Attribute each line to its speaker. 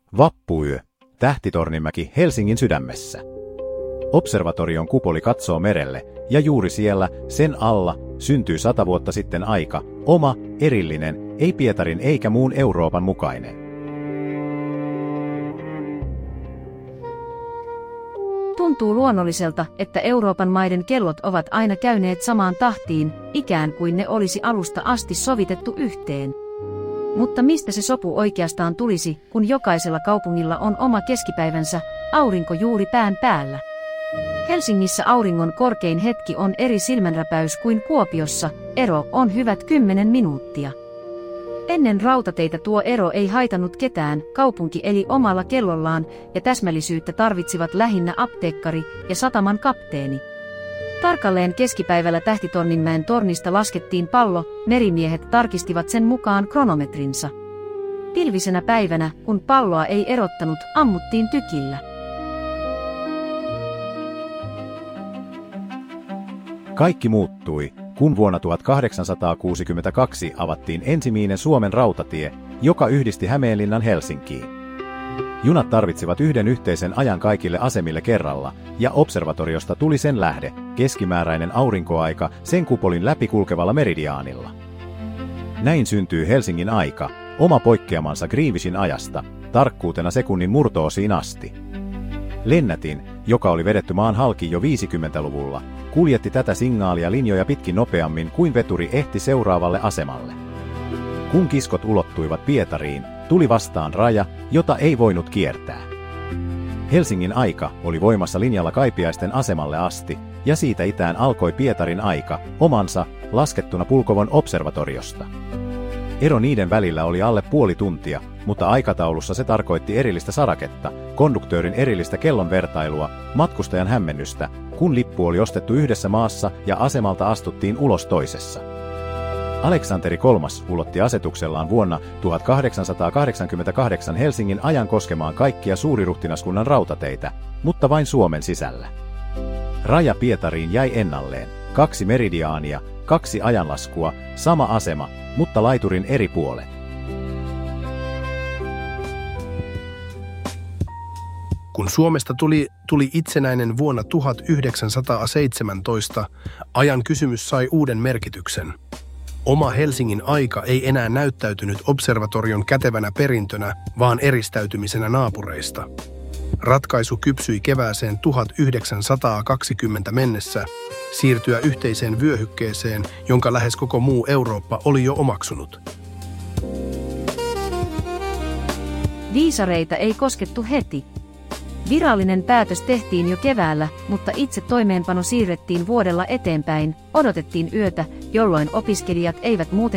Speaker 1: Vappuyö, Tähtitorninmäki Helsingin sydämessä. Observatorion kupoli katsoo merelle, ja juuri siellä, sen alla, syntyy 100 vuotta sitten aika, oma, erillinen, ei Pietarin eikä muun Euroopan mukainen.
Speaker 2: Tuntuu luonnolliselta, että Euroopan maiden kellot ovat aina käyneet samaan tahtiin, ikään kuin ne olisi alusta asti sovitettu yhteen. Mutta mistä se sopu oikeastaan tulisi, kun jokaisella kaupungilla on oma keskipäivänsä, aurinko juuri pään päällä? Helsingissä auringon korkein hetki on eri silmänräpäys kuin Kuopiossa, ero on hyvät 10 minuuttia. Ennen rautateitä tuo ero ei haitannut ketään, kaupunki eli omalla kellollaan ja täsmällisyyttä tarvitsivat lähinnä apteekkari ja sataman kapteeni. Tarkalleen keskipäivällä Tähtitorninmäen tornista laskettiin pallo, merimiehet tarkistivat sen mukaan kronometrinsa. Pilvisenä päivänä, kun palloa ei erottanut, ammuttiin tykillä.
Speaker 1: Kaikki muuttui, kun vuonna 1862 avattiin ensimmäinen Suomen rautatie, joka yhdisti Hämeenlinnan Helsinkiin. Junat tarvitsivat yhden yhteisen ajan kaikille asemille kerralla, ja observatoriosta tuli sen lähde, keskimääräinen aurinkoaika sen kupolin läpi kulkevalla meridiaanilla. Näin syntyy Helsingin aika, oma poikkeamansa Greenwichin ajasta, tarkkuutena sekunnin murto-osiin asti. Lennätin, joka oli vedetty maan halki jo 50-luvulla, kuljetti tätä signaalia linjoja pitkin nopeammin kuin veturi ehti seuraavalle asemalle. Kun kiskot ulottuivat Pietariin, tuli vastaan raja, jota ei voinut kiertää. Helsingin aika oli voimassa linjalla Kaipiaisten asemalle asti, ja siitä itään alkoi Pietarin aika, omansa, laskettuna Pulkovon observatoriosta. Ero niiden välillä oli alle puoli tuntia, mutta aikataulussa se tarkoitti erillistä saraketta, konduktöörin erillistä kellon vertailua, matkustajan hämmennystä, kun lippu oli ostettu yhdessä maassa ja asemalta astuttiin ulos toisessa. Aleksanteri III ulotti asetuksellaan vuonna 1888 Helsingin ajan koskemaan kaikkia suuriruhtinaskunnan rautateitä, mutta vain Suomen sisällä. Raja Pietariin jäi ennalleen, 2 meridiaania, 2 ajanlaskua, sama asema, mutta laiturin eri puolet.
Speaker 3: Kun Suomesta tuli itsenäinen vuonna 1917, ajan kysymys sai uuden merkityksen. Oma Helsingin aika ei enää näyttäytynyt observatorion kätevänä perintönä, vaan eristäytymisenä naapureista. Ratkaisu kypsyi kevääseen 1920 mennessä siirtyä yhteiseen vyöhykkeeseen, jonka lähes koko muu Eurooppa oli jo omaksunut.
Speaker 2: Viisareita ei koskettu heti. Virallinen päätös tehtiin jo keväällä, mutta itse toimeenpano siirrettiin vuodella eteenpäin, odotettiin yötä, jolloin opiskelijat eivät muuten